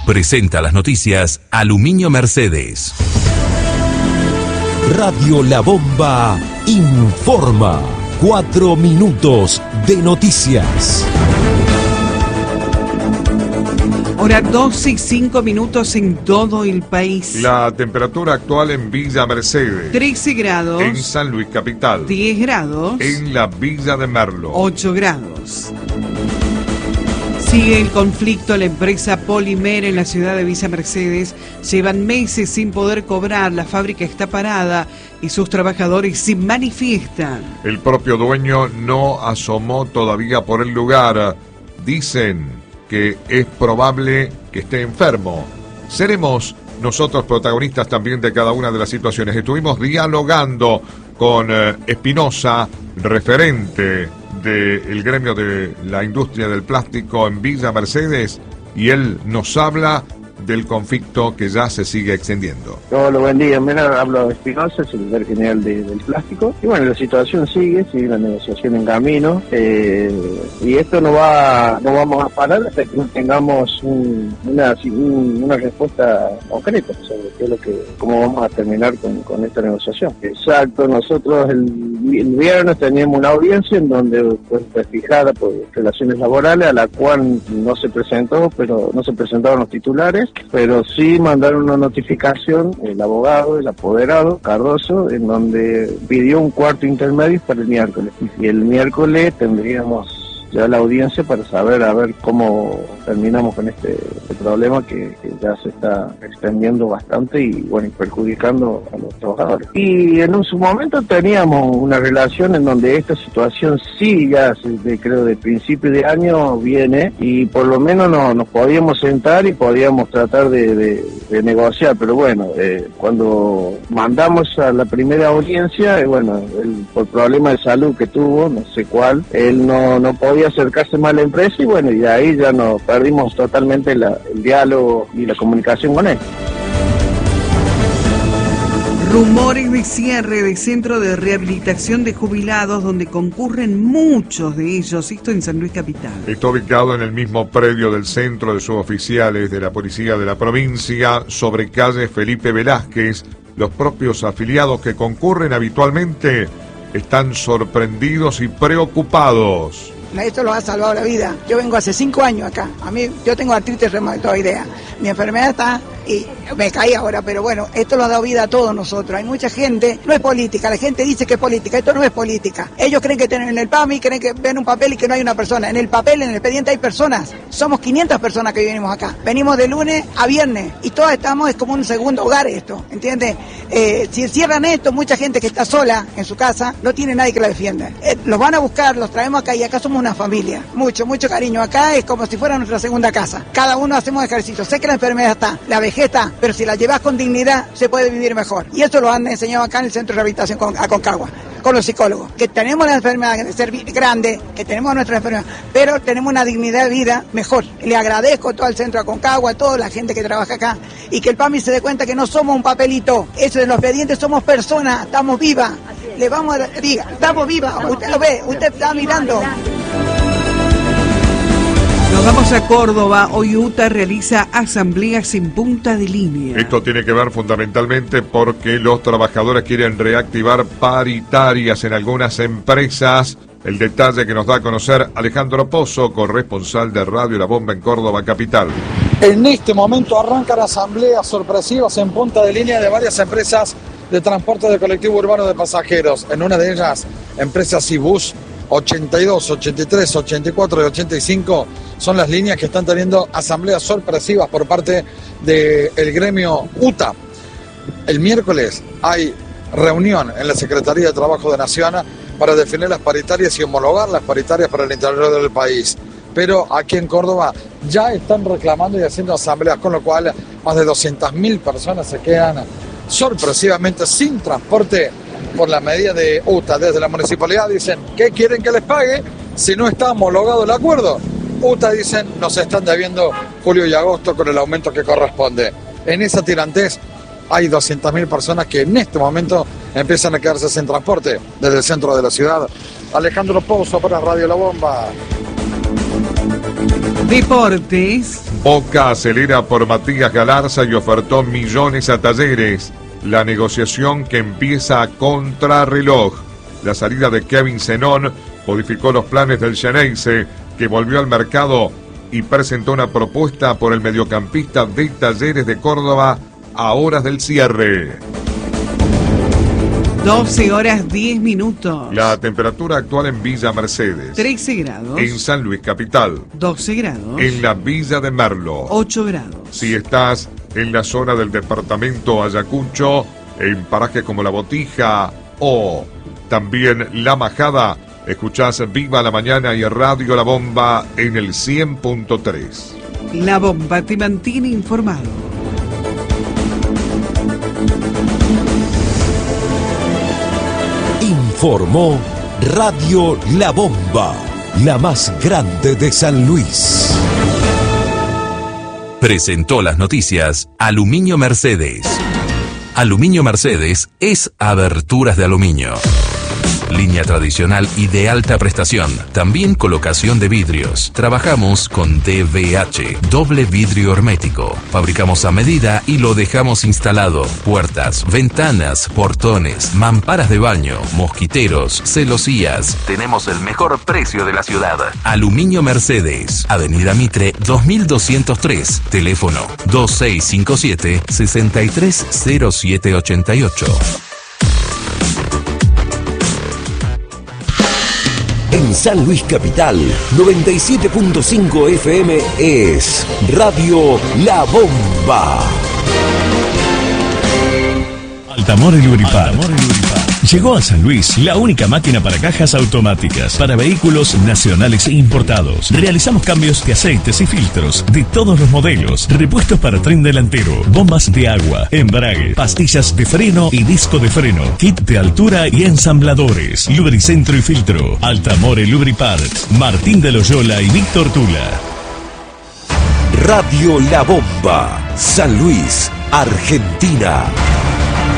Presenta las noticias Aluminio Mercedes. Radio La Bomba informa. 4 minutos de noticias. Hora 12 y 5 minutos en todo el país. La temperatura actual en Villa Mercedes. 13 grados. En San Luis Capital. 10 grados. En la Villa de Merlo. 8 grados. Sigue el conflicto. La empresa Polimer en la ciudad de Villa Mercedes llevan meses sin poder cobrar. La fábrica está parada y sus trabajadores se manifiestan. El propio dueño no asomó todavía por el lugar. Dicen que es probable que esté enfermo. Seremos nosotros protagonistas también de cada una de las situaciones. Estuvimos dialogando con Espinosa, referente del gremio de la industria del plástico en Villa Mercedes, y él nos habla del conflicto que ya se sigue extendiendo. Hola, buen día. Mira, hablo de Espinosa, secretario general del plástico. Y bueno, la situación sigue la negociación en camino. Y esto no vamos a parar hasta que tengamos una respuesta concreta sobre cómo vamos a terminar con esta negociación. Exacto, nosotros el viernes teníamos una audiencia en donde fue fijada por relaciones laborales, a la cual no se presentaron los titulares, pero sí mandaron una notificación el abogado, el apoderado, Cardoso, en donde pidió un cuarto intermedio para el miércoles. Y el miércoles tendríamos ya la audiencia para saber a ver cómo terminamos con este problema que ya se está extendiendo bastante y perjudicando a los trabajadores. Y en su momento teníamos una relación en donde esta situación sí ya creo de principio de año viene, y por lo menos nos podíamos sentar y podíamos tratar de negociar, pero cuando mandamos a la primera audiencia, él, por problema de salud que tuvo, no sé cuál, él no podía acercarse más a la empresa y de ahí ya nos perdimos totalmente el diálogo y la comunicación con él. Rumores de cierre de centro de rehabilitación de jubilados donde concurren muchos de ellos, esto en San Luis Capital. Está ubicado en el mismo predio del centro de suboficiales de la policía de la provincia, sobre calle Felipe Velázquez. Los propios afiliados que concurren habitualmente están sorprendidos y preocupados. Esto los ha salvado la vida. Yo vengo hace 5 años acá. Yo tengo artritis reumatoidea. Mi enfermedad está y me caí ahora, pero esto lo ha dado vida a todos nosotros. Hay mucha gente, no es política, la gente dice que es política, esto no es política. Ellos creen que tienen en el PAMI, creen que ven un papel y que no hay una persona. En el papel, en el expediente hay personas. Somos 500 personas que venimos acá. Venimos de lunes a viernes y todas estamos, es como un segundo hogar esto, ¿entiendes? Si cierran esto, mucha gente que está sola en su casa, no tiene nadie que la defienda. Los van a buscar, los traemos acá y acá somos una familia. Mucho cariño. Acá es como si fuera nuestra segunda casa. Cada uno hacemos ejercicio. Sé que la enfermedad está, la vejez está, pero si la llevas con dignidad, se puede vivir mejor. Y eso lo han enseñado acá en el Centro de Rehabilitación Aconcagua, con los psicólogos. Que tenemos la enfermedad de ser grande, que tenemos nuestra enfermedad, pero tenemos una dignidad de vida mejor. Le agradezco a todo el Centro Aconcagua, a toda la gente que trabaja acá, y que el PAMI se dé cuenta que no somos un papelito. Eso de los expedientes, somos personas, estamos vivas. Le vamos a decir, estamos vivas. Usted lo ve, usted está mirando. Nos vamos a Córdoba. Hoy UTA realiza asambleas en punta de línea. Esto tiene que ver fundamentalmente porque los trabajadores quieren reactivar paritarias en algunas empresas. El detalle que nos da a conocer Alejandro Pozo, corresponsal de Radio La Bomba en Córdoba capital. En este momento arrancan asambleas sorpresivas en punta de línea de varias empresas de transporte de colectivo urbano de pasajeros. En una de ellas, empresas Ibus 82, 83, 84 y 85 son las líneas que están teniendo asambleas sorpresivas por parte del gremio UTA. El miércoles hay reunión en la Secretaría de Trabajo de Nación para definir las paritarias y homologar las paritarias para el interior del país. Pero aquí en Córdoba ya están reclamando y haciendo asambleas, con lo cual más de 200.000 personas se quedan sorpresivamente sin transporte por la medida de UTA. Desde la municipalidad dicen, ¿qué quieren que les pague si no está homologado el acuerdo? UTA dicen, nos están debiendo julio y agosto con el aumento que corresponde. En esa tirantez hay 200.000 personas que en este momento empiezan a quedarse sin transporte desde el centro de la ciudad. Alejandro Pozo para Radio La Bomba. Deportes. Boca acelera por Matías Galarza y ofertó millones a Talleres. La negociación que empieza a contrarreloj. La salida de Kevin Zenón modificó los planes del Xeneize, que volvió al mercado y presentó una propuesta por el mediocampista de Talleres de Córdoba a horas del cierre. 12 horas 10 minutos. La temperatura actual en Villa Mercedes. 13 grados. En San Luis Capital. 12 grados. En la Villa de Merlo. 8 grados. Si estás en la zona del departamento Ayacucho, en parajes como La Botija o también La Majada, escuchás Viva la Mañana y Radio La Bomba en el 100.3. La Bomba te mantiene informado. Informó Radio La Bomba, la más grande de San Luis. Presentó las noticias Aluminio Mercedes. Aluminio Mercedes es aberturas de aluminio. Línea tradicional y de alta prestación. También colocación de vidrios. Trabajamos con DVH, doble vidrio hermético. Fabricamos a medida y lo dejamos instalado. Puertas, ventanas, portones, mamparas de baño, mosquiteros, celosías. Tenemos el mejor precio de la ciudad. Aluminio Mercedes. Avenida Mitre 2203. Teléfono 2657-630788. En San Luis Capital, 97.5 FM es Radio La Bomba. Altamore Lubripar. Llegó a San Luis la única máquina para cajas automáticas para vehículos nacionales e importados. Realizamos cambios de aceites y filtros de todos los modelos, repuestos para tren delantero, bombas de agua, embrague, pastillas de freno y disco de freno, kit de altura y ensambladores, lubricentro y filtro. Altamore Lubripart, Martín de Loyola y Víctor Tula. Radio La Bomba, San Luis, Argentina.